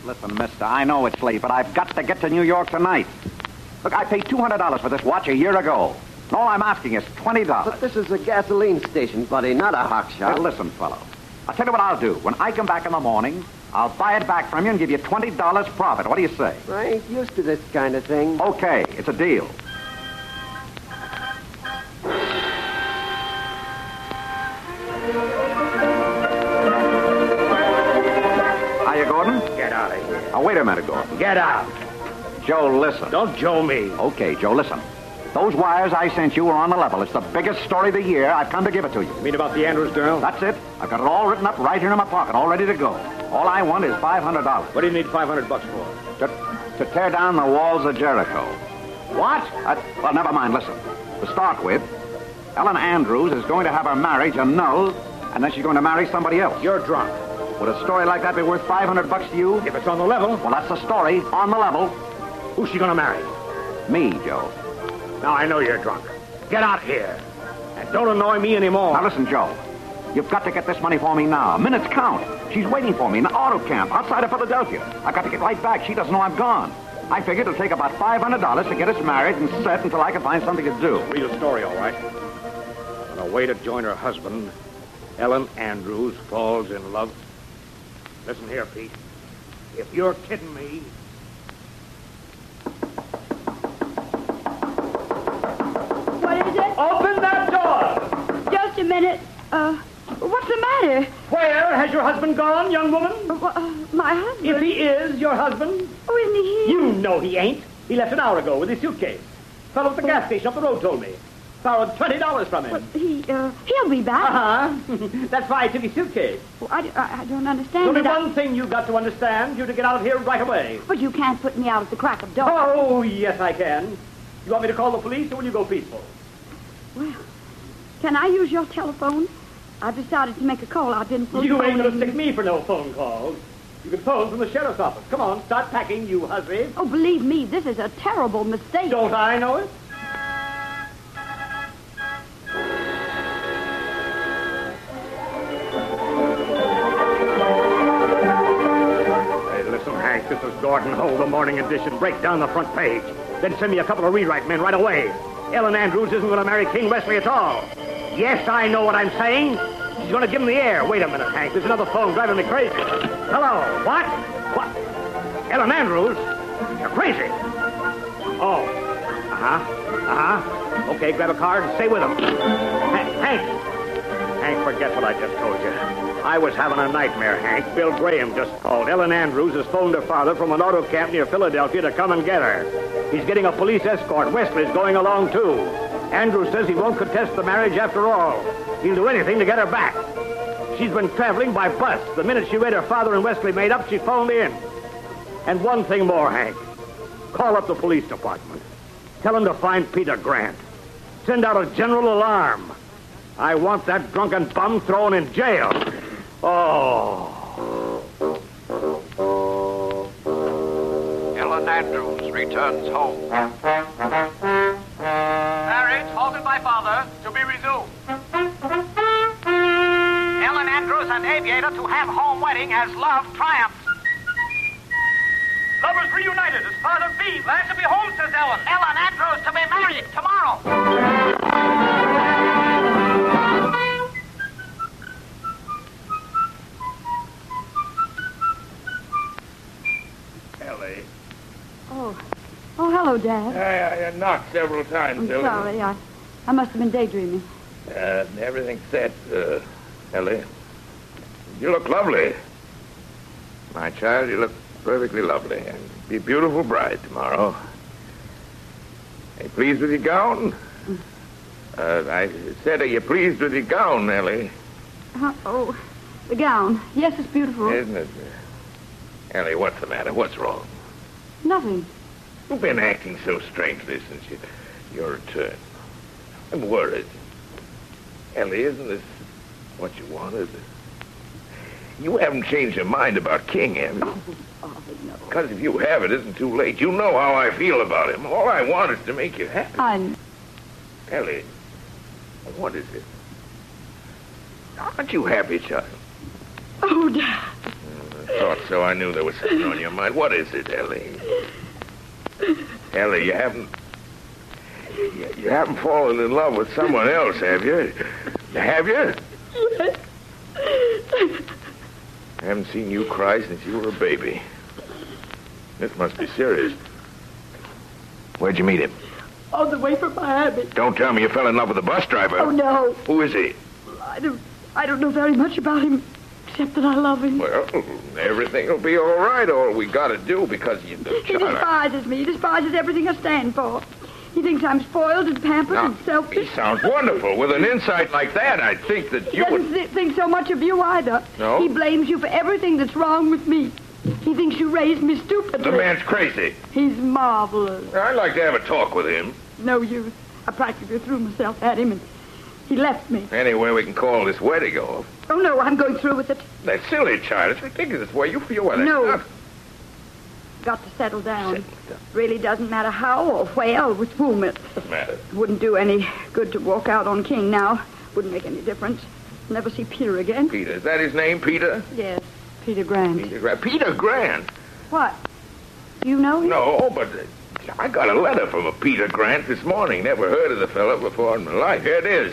Listen, mister, I know it's late, but I've got to get to New York tonight. Look, I paid $200 for this watch a year ago. And all I'm asking is $20. But this is a gasoline station, buddy, not a hock shop. Now, listen, fellow. I'll tell you what I'll do. When I come back in the morning, I'll buy it back from you and give you $20 profit. What do you say? I ain't used to this kind of thing. Okay, it's a deal. Hiya, Gordon. Get out of here. Oh, wait a minute, Gordon. Get out. Joe, listen. Don't Joe me. Okay, Joe, listen. Those wires I sent you are on the level. It's the biggest story of the year. I've come to give it to you. You mean about the Andrews girl? That's it. I've got it all written up right here in my pocket, all ready to go. All I want is $500. What do you need $500 for? To tear down the walls of Jericho. What? Well, never mind. Listen. To start with, Ellen Andrews is going to have her marriage annulled, and then she's going to marry somebody else. You're drunk. Would a story like that be worth $500 to you? If it's on the level. Well, that's the story. On the level. Who's she gonna marry? Me, Joe. Now, I know you're drunk. Get out here. And don't annoy me anymore. Now, listen, Joe. You've got to get this money for me now. Minutes count. She's waiting for me in the auto camp outside of Philadelphia. I've got to get right back. She doesn't know I'm gone. I figured it'll take about $500 to get us married and set until I can find something to do. Real story, all right. On the way to join her husband, Ellen Andrews falls in love. Listen here, Pete. If you're kidding me... What is it? Open that door! Just a minute. What's the matter? Where has your husband gone, young woman? My husband. If he is your husband... Oh, isn't he here? You know he ain't. He left an hour ago with his suitcase. Fellow at the gas station up the road told me. Borrowed $20 from him. Well, he'll be back. Uh-huh. That's why I took his suitcase. Well, I don't understand. There's only it. one thing you've got to understand. You're to get out of here right away. But you can't put me out at the crack of dawn. Oh, yes, I can. You want me to call the police, or will you go peaceful? Well, can I use your telephone? I've decided to make a call. I've been... You ain't going to stick me for no phone calls. You can phone from the sheriff's office. Come on, start packing, you hussy. Oh, believe me, this is a terrible mistake. Don't I know it? Hey, listen, Hank, this is Gordon Hull, the morning edition. Break down the front page. Then send me a couple of rewrite men right away. Ellen Andrews isn't going to marry King Wesley at all. Yes, I know what I'm saying. She's going to give him the air. Wait a minute, Hank. There's another phone driving me crazy. Hello. What? What? Ellen Andrews? You're crazy. Oh. Okay, grab a card and stay with him. Hank, forget what I just told you. I was having a nightmare, Hank. Bill Graham just called. Ellen Andrews has phoned her father from an auto camp near Philadelphia to come and get her. He's getting a police escort. Wesley's going along, too. Andrews says he won't contest the marriage after all. He'll do anything to get her back. She's been traveling by bus. The minute she read her father and Wesley made up, she phoned in. And one thing more, Hank. Call up the police department. Tell them to find Peter Grant. Send out a general alarm. I want that drunken bum thrown in jail. Oh. Ellen Andrews returns home. Marriage halted by father to be resumed. Ellen Andrews and Aviator to have home wedding as love triumphs. Lovers reunited as father B. Glad to be home, says Ellen. Ellen Andrews to be married tomorrow. Ellie. Oh, hello, Dad. I knocked several times, I'm Ellie. sorry. I must have been daydreaming. Everything's set, Ellie. You look lovely. My child, you look perfectly lovely. And be a beautiful bride tomorrow. Are you pleased with your gown? I said, are you pleased with your gown, Ellie? The gown. Yes, it's beautiful. Isn't it? Ellie, what's the matter? What's wrong? Nothing. You've been acting so strangely since your return. I'm worried. Ellie, isn't this what you wanted? You haven't changed your mind about King, have you? Oh, no. Because if you have, it isn't too late. You know how I feel about him. All I want is to make you happy. Ellie, what is it? Aren't you happy, child? Oh, Dad. I thought so. I knew there was something on your mind. What is it, Ellie? Ellie, you haven't fallen in love with someone else, have you? Have you? Yes. I haven't seen you cry since you were a baby. This must be serious. Where'd you meet him? On the way from Miami. Don't tell me you fell in love with a bus driver. Oh, no. Who is he? I don't know very much about him, except that I love him. Well, everything will be all right. All we got to do, because you... He despises me. He despises everything I stand for. He thinks I'm spoiled and pampered and He selfish. sounds wonderful. With an insight like that, I'd think that He you would... doesn't think so much of you either. No? He blames you for everything that's wrong with me. He thinks you raised me stupidly. The man's crazy. He's marvelous. I'd like to have a talk with him. No use. I practically threw myself at him and he left me. Anyway, we can call this wedding off. Oh, no, I'm going through with it. That's silly, child. It's ridiculous the way you feel. Well, No. Not... Got to settle down. Settle down. Really doesn't matter how or where or with whom. It Doesn't matter. wouldn't do any good to walk out on King now. Wouldn't make any difference. Never see Peter again. Peter. Is that his name, Peter? Yes, Peter Grant. Peter Grant. Peter Grant? What? Do you know him? No, but I got a letter from a Peter Grant this morning. Never heard of the fellow before in my life. Here it is.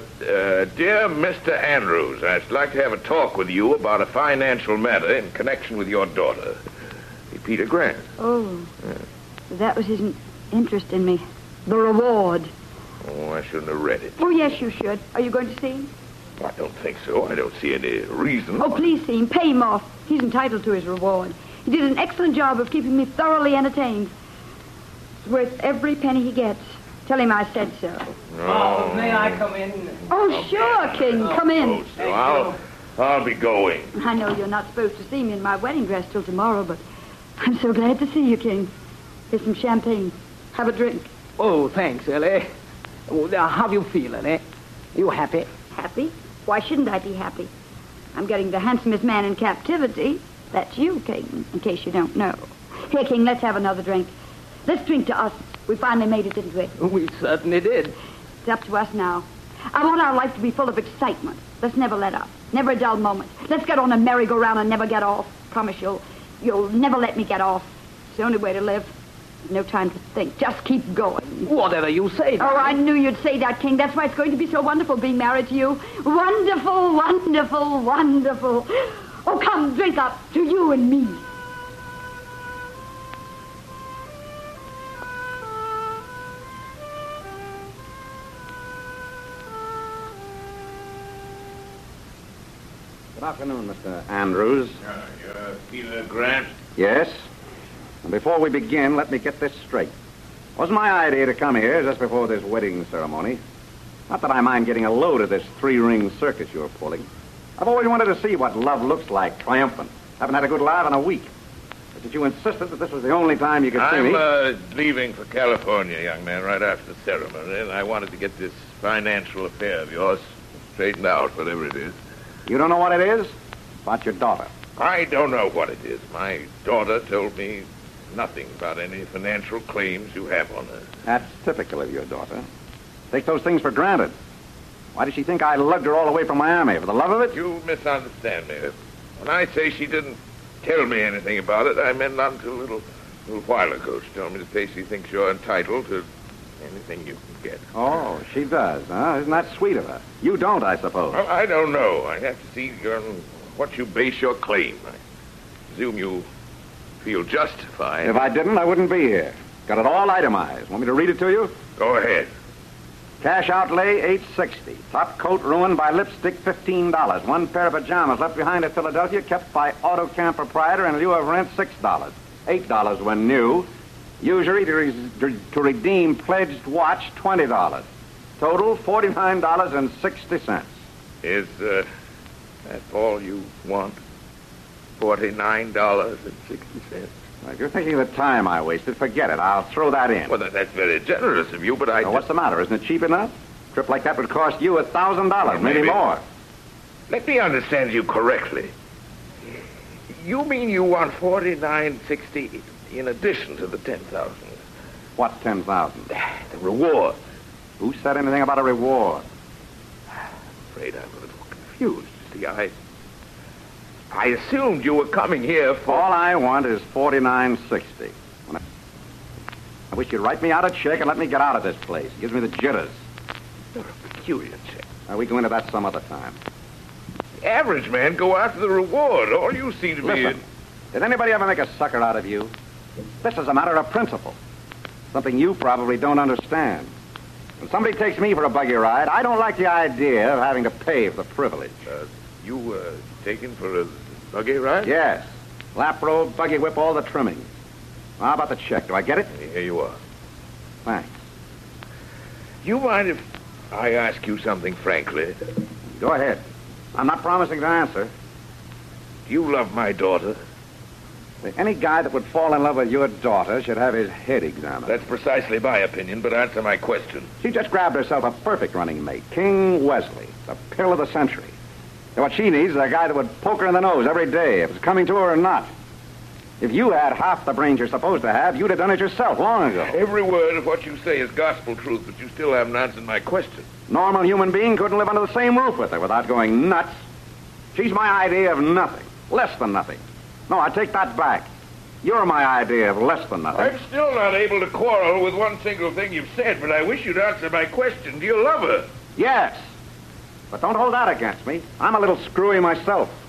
Dear Mr. Andrews, I'd like to have a talk with you about a financial matter in connection with your daughter. Peter Grant. Oh, that was his interest in me. The reward. Oh, I shouldn't have read it. Oh, yes, you should. Are you going to see him? I don't think so. I don't see any reason. Oh, please see him. Pay him off. He's entitled to his reward. He did an excellent job of keeping me thoroughly entertained. It's worth every penny he gets. Tell him I said so. Oh, may I come in? Oh, sure, King. Come in. So I'll be going. I know you're not supposed to see me in my wedding dress till tomorrow, but I'm so glad to see you, King. Here's some champagne. Have a drink. Oh, thanks, Ellie. Oh, now, how do you feel, Ellie? You happy? Happy? Why shouldn't I be happy? I'm getting the handsomest man in captivity. That's you, King, in case you don't know. Here, King, let's have another drink. Let's drink to us. We finally made it, didn't we? We certainly did. It's up to us now. I want our life to be full of excitement. Let's never let up. Never a dull moment. Let's get on a merry-go-round and never get off. Promise you'll never let me get off. It's the only way to live. No time to think. Just keep going. Whatever you say. Oh, I knew you'd say that, King. That's why it's going to be so wonderful being married to you. Wonderful, wonderful, wonderful. Oh, come, drink up to you and me. Good afternoon, Mr. Andrews. You're Peter Grant? Yes? And before we begin, let me get this straight. It was my idea to come here just before this wedding ceremony. Not that I mind getting a load of this three-ring circus you're pulling. I've always wanted to see what love looks like, triumphant. Haven't had a good laugh in a week. But that you insisted that this was the only time you could see me. I'm leaving for California, young man, right after the ceremony, and I wanted to get this financial affair of yours straightened out, whatever it is. You don't know what it is? About your daughter. I don't know what it is. My daughter told me nothing about any financial claims you have on her. That's typical of your daughter. Take those things for granted. Why does she think I lugged her all the way from Miami? For the love of it? You misunderstand me. When I say she didn't tell me anything about it, I meant not until a little while ago. She told me to say she thinks you're entitled to anything you can get. Oh, she does, huh? Isn't that sweet of her? You don't, I suppose. Well, I don't know. I have to see on what you base your claim. I presume you feel justified. If I didn't, I wouldn't be here. Got it all itemized. Want me to read it to you? Go ahead. Cash outlay, $8.60. Top coat ruined by lipstick, $15. One pair of pajamas left behind at Philadelphia, kept by auto camp proprietor in lieu of rent, $6. $8 when new. Usury to redeem pledged watch, $20. Total, $49.60. Is that all you want? $49.60. Well, if you're thinking of the time I wasted, forget it. I'll throw that in. Well, that's very generous of you, but Now, what's the matter? Isn't it cheap enough? A trip like that would cost you $1,000, maybe more. Let me understand you correctly. You mean you want $49.60 in addition to the $10,000? What's $10,000? The reward. Who said anything about a reward? I'm afraid I'm a little confused. See, I assumed you were coming here for... All I want is $49.60. I wish you'd write me out a check and let me get out of this place. It gives me the jitters. You're a peculiar check. We go into that some other time. The average man go after the reward. All you seem to be... Listen, did anybody ever make a sucker out of you? This is a matter of principle. Something you probably don't understand. When somebody takes me for a buggy ride, I don't like the idea of having to pay for the privilege. You taken for a buggy ride? Yes. Lap robe, buggy whip, all the trimmings. How about the check? Do I get it? Here you are. Thanks. You mind if I ask you something frankly? Go ahead. I'm not promising to answer. Do you love my daughter? Any guy that would fall in love with your daughter should have his head examined. That's precisely my opinion, but answer my question. She just grabbed herself a perfect running mate, King Wesley, the pill of the century. And what she needs is a guy that would poke her in the nose every day, if it's coming to her or not. If you had half the brains you're supposed to have, you'd have done it yourself long ago. Every word of what you say is gospel truth, but you still haven't answered my question. Normal human being couldn't live under the same roof with her without going nuts. She's my idea of nothing, less than nothing. No, I take that back. You're my idea of less than nothing. I'm still not able to quarrel with one single thing you've said, but I wish you'd answer my question. Do you love her? Yes. But don't hold that against me. I'm a little screwy myself.